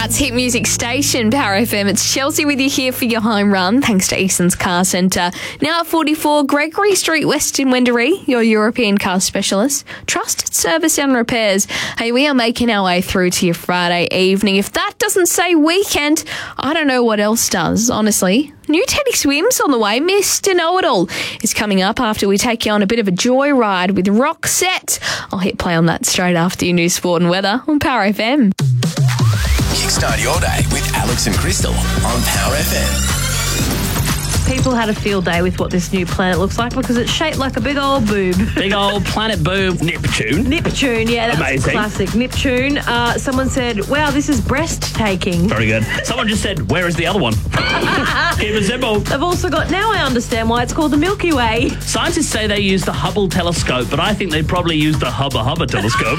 Hobart's hit music station, Power FM. It's Chelsea with you here for your home run, thanks to Easton's Car Centre. Now at 44 Gregory Street West in Wendouree, your European car specialist. Trusted service and repairs. Hey, we are making our way through to your Friday evening. If that doesn't say weekend, I don't know what else does, honestly. New Teddy Swims on the way. Mr. Know-It-All is coming up after we take you on a bit of a joyride with Roxette. I'll hit play on that straight after your news, sport and weather on Power FM. Kickstart your day with Alex and Crystal on Power FM. People had a field day with what this new planet looks like because it's shaped like a big old boob. Big old planet boob. Neptune. Neptune, yeah, that's amazing. Classic. Neptune. Someone said, wow, this is breast-taking. Very good. Someone just said, where is the other one? Keep it simple. They've also got, now I understand why it's called the Milky Way. Scientists say they use the Hubble telescope, but I think they probably use the Hubba Hubba telescope.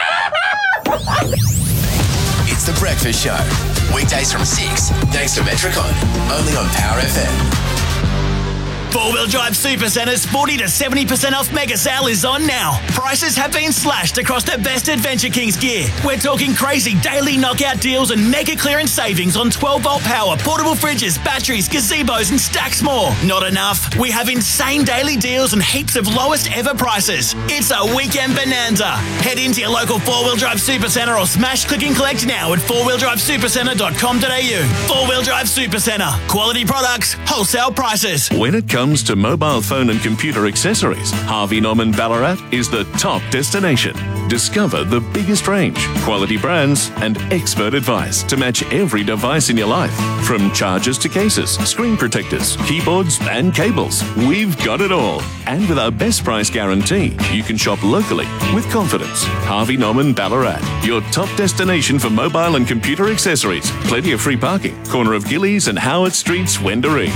It's The Breakfast Show. Weekdays from 6, thanks to Metricon. Only on Power FM. Four-wheel drive Super Centre's 40 to 70% off mega sale is on now. Prices have been slashed across the best Adventure Kings gear. We're talking crazy daily knockout deals and mega clearance savings on 12-volt power, portable fridges, batteries, gazebos and stacks more. Not enough. We have insane daily deals and heaps of lowest ever prices. It's a weekend bonanza. Head into your local four-wheel drive Super Centre or smash click and collect now at fourwheeldrivesupercentre.com.au. Four-wheel drive Super Centre. Quality products, wholesale prices. When it comes to mobile phone and computer accessories, Harvey Norman Ballarat is the top destination. Discover the biggest range, quality brands, and expert advice to match every device in your life. From chargers to cases, screen protectors, keyboards, and cables, we've got it all. And with our best price guarantee, you can shop locally with confidence. Harvey Norman Ballarat, your top destination for mobile and computer accessories. Plenty of free parking. Corner of Gillies and Howard Streets, Wendouree.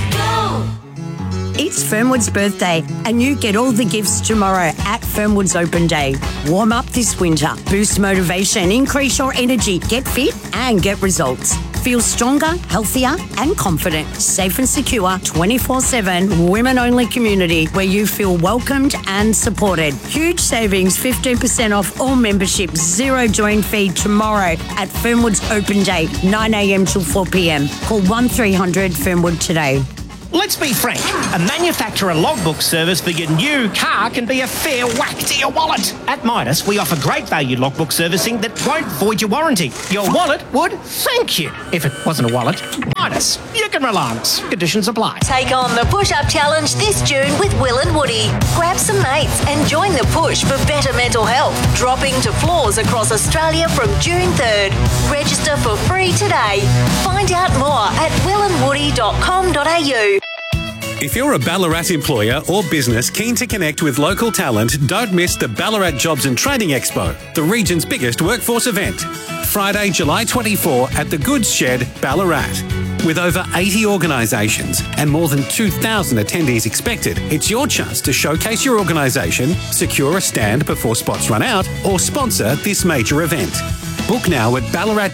It's Fernwood's birthday and you get all the gifts tomorrow at Fernwood's Open Day. Warm up this winter, boost motivation, increase your energy, get fit and get results. Feel stronger, healthier and confident. Safe and secure, 24/7, women-only community where you feel welcomed and supported. Huge savings, 15% off all membership, zero join fee tomorrow at Fernwood's Open Day, 9 a.m. till 4 p.m. Call 1300 Fernwood today. Let's be frank, a manufacturer logbook service for your new car can be a fair whack to your wallet. At Midas, we offer great value logbook servicing that won't void your warranty. Your wallet would thank you. If it wasn't a wallet, Midas, you can rely on us. Conditions apply. Take on the push-up challenge this June with Will and Woody. Grab some mates and join the push for better mental health. Dropping to floors across Australia from June 3rd. Register for free today. Find out more at willandwoody.com.au. If you're a Ballarat employer or business keen to connect with local talent, don't miss the Ballarat Jobs and Training Expo, the region's biggest workforce event. Friday, July 24 at the Goods Shed, Ballarat. With over 80 organisations and more than 2,000 attendees expected, it's your chance to showcase your organisation, secure a stand before spots run out, or sponsor this major event. Book now at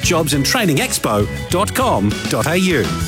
ballaratjobsandtrainingexpo.com.au.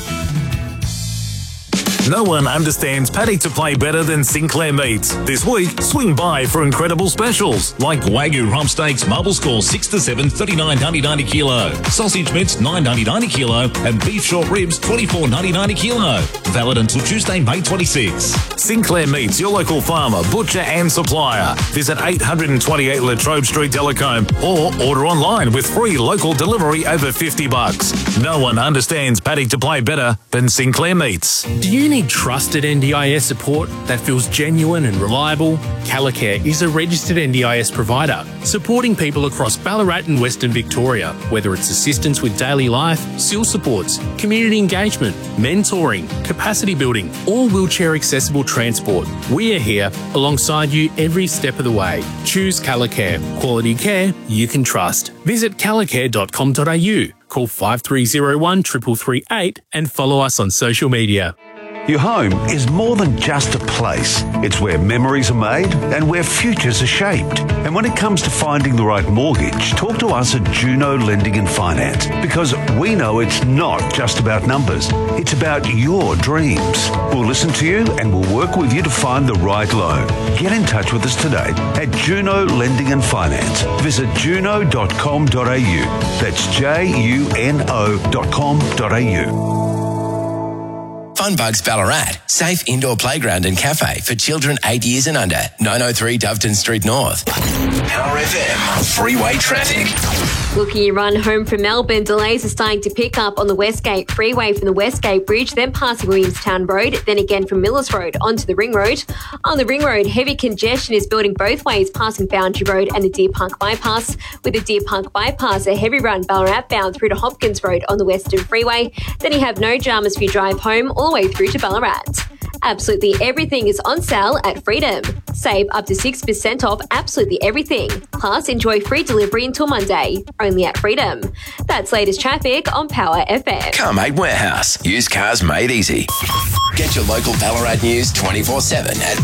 No one understands paddock to play better than Sinclair Meats. This week, swing by for incredible specials like Wagyu rump steaks, marble score 6 to 7, $39.90 kilo. Sausage mitts, $9.90 kilo, and beef short ribs, $24.90 kilo. Valid until Tuesday, May 26. Sinclair Meats, your local farmer, butcher and supplier. Visit 828 Latrobe Street, Delacombe, or order online with free local delivery over $50. No one understands paddock to play better than Sinclair Meats. Do you need trusted NDIS support that feels genuine and reliable? Calicare is a registered NDIS provider, supporting people across Ballarat and Western Victoria, whether it's assistance with daily life, SIL supports, community engagement, mentoring, capacity building, or wheelchair accessible transport. We are here alongside you every step of the way. Choose Calicare, quality care you can trust. Visit calicare.com.au, call 5301 3338 and follow us on social media. Your home is more than just a place. It's where memories are made and where futures are shaped. And when it comes to finding the right mortgage, talk to us at Juno Lending and Finance, because we know it's not just about numbers. It's about your dreams. We'll listen to you and we'll work with you to find the right loan. Get in touch with us today at Juno Lending and Finance. Visit juno.com.au. That's juno.com.au. Funbugs Ballarat, safe indoor playground and cafe for children 8 years and under. 903 Doveton Street North. Power FM, freeway traffic. Looking your run home from Melbourne, delays are starting to pick up on the Westgate Freeway from the Westgate Bridge, then passing Williamstown Road, then again from Millers Road onto the Ring Road. On the Ring Road, heavy congestion is building both ways, passing Boundary Road and the Deer Park Bypass. With the Deer Park Bypass, a heavy run Ballarat bound through to Hopkins Road on the Western Freeway. Then you have no dramas if you drive home all the way through to Ballarat. Absolutely everything is on sale at Freedom. Save up to 6% off absolutely everything. Plus, enjoy free delivery until Monday, only at Freedom. That's latest traffic on Power FM. Car-Mate Warehouse. Used cars made easy. Get your local Ballarat news 24/7 at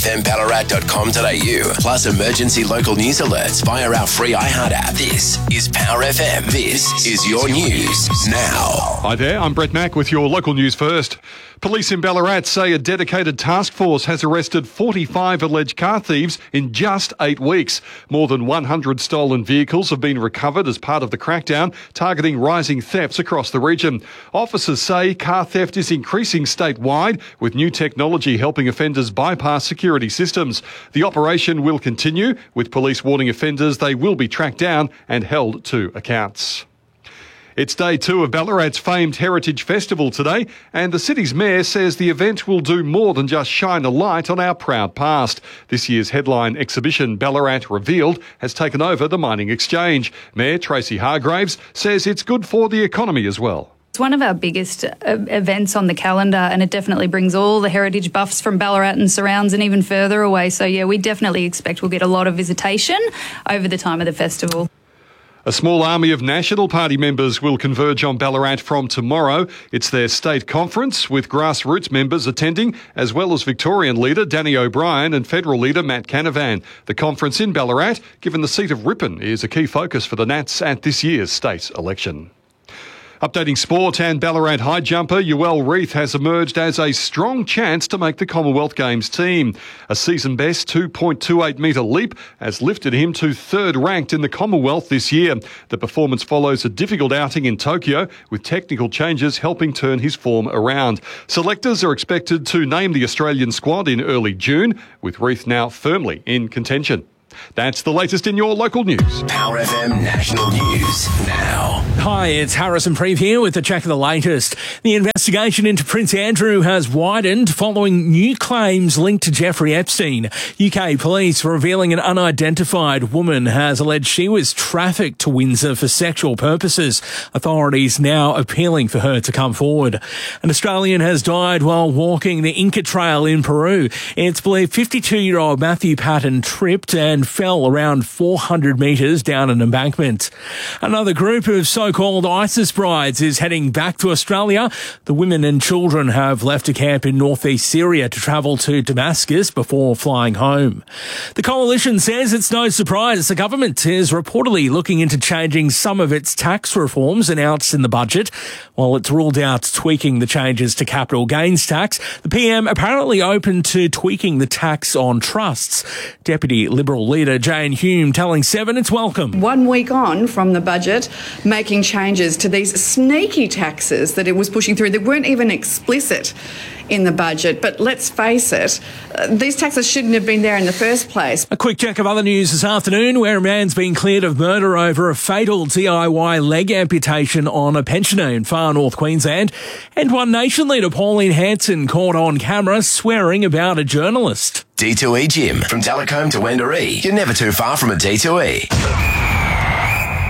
powerfmballarat.com.au. Plus emergency local news alerts via our free iHeart app. This is Power FM. This is your news now. Hi there, I'm Brett Mack with your local news first. Police in Ballarat say a dedicated task force has arrested 45 alleged car thieves in just 8 weeks. More than 100 stolen vehicles have been recovered as part of the crackdown targeting rising thefts across the region. Officers say car theft is increasing statewide, with new technology helping offenders bypass security systems. The operation will continue, with police warning offenders they will be tracked down and held to accounts. It's day 2 of Ballarat's famed Heritage Festival today, and the city's mayor says the event will do more than just shine a light on our proud past. This year's headline exhibition, Ballarat Revealed, has taken over the mining exchange. Mayor Tracy Hargraves says it's good for the economy as well. It's one of our biggest events on the calendar, and it definitely brings all the heritage buffs from Ballarat and surrounds and even further away. So, yeah, we definitely expect we'll get a lot of visitation over the time of the festival. A small army of National Party members will converge on Ballarat from tomorrow. It's their state conference, with grassroots members attending, as well as Victorian leader Danny O'Brien and federal leader Matt Canavan. The conference in Ballarat, given the seat of Ripon, is a key focus for the Nats at this year's state election. Updating sport, and Ballarat high jumper Yoel Reith has emerged as a strong chance to make the Commonwealth Games team. A season best 2.28 metre leap has lifted him to 3rd ranked in the Commonwealth this year. The performance follows a difficult outing in Tokyo, with technical changes helping turn his form around. Selectors are expected to name the Australian squad in early June, with Reith now firmly in contention. That's the latest in your local news. Power FM National News now. Hi, it's Harrison Preeve here with a check of the latest. The investigation into Prince Andrew has widened following new claims linked to Jeffrey Epstein. UK police revealing an unidentified woman has alleged she was trafficked to Windsor for sexual purposes. Authorities now appealing for her to come forward. An Australian has died while walking the Inca Trail in Peru. It's believed 52-year-old Matthew Patton tripped and fell around 400 metres down an embankment. Another group of so-called ISIS brides is heading back to Australia. The women and children have left a camp in northeast Syria to travel to Damascus before flying home. The coalition says it's no surprise the government is reportedly looking into changing some of its tax reforms announced in the budget. While it's ruled out tweaking the changes to capital gains tax, the PM apparently open to tweaking the tax on trusts. Deputy Liberal leader Jane Hume telling Seven it's welcome. 1 week on from the budget, making changes to these sneaky taxes that it was pushing through that weren't even explicit in the budget. But let's face it, these taxes shouldn't have been there in the first place. A quick check of other news this afternoon, where a man's been cleared of murder over a fatal DIY leg amputation on a pensioner in far north Queensland. And One Nation leader Pauline Hanson caught on camera swearing about a journalist. D2E Gym. From Telecombe to Wendouree, you're never too far from a D2E.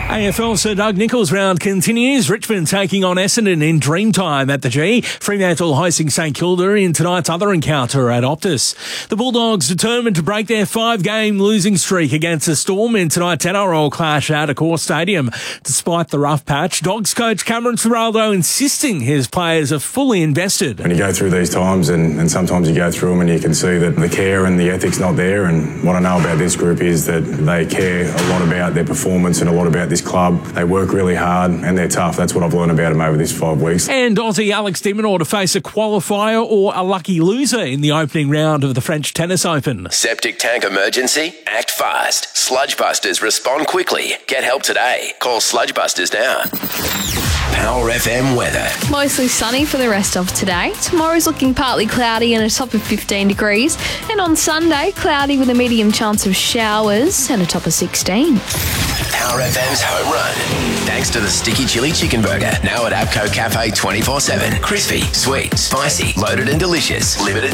AFL Sir Doug Nicholls round continues. Richmond taking on Essendon in Dreamtime at the G. Fremantle hosting St Kilda in tonight's other encounter at Optus. The Bulldogs determined to break their 5-game losing streak against the Storm in tonight's NRL clash at Accor Stadium. Despite the rough patch, Dogs coach Cameron Ciraldo insisting his players are fully invested. When you go through these times and sometimes you go through them and you can see that the care and the ethic's not there, and what I know about this group is that they care a lot about their performance and a lot about this club. They work really hard and they're tough. That's what I've learned about them over this 5 weeks. And Aussie Alex de Minaur to face a qualifier or a lucky loser in the opening round of the French Tennis Open. Septic tank emergency? Act fast. Sludge Busters respond quickly. Get help today. Call Sludge Busters now. Power FM weather. Mostly sunny for the rest of today. Tomorrow's looking partly cloudy and a top of 15 degrees. And on Sunday, cloudy with a medium chance of showers and a top of 16. Power FM's home run. Thanks to the Sticky Chili Chicken Burger. Now at Abco Cafe 24/7. Crispy, sweet, spicy, loaded and delicious. Limited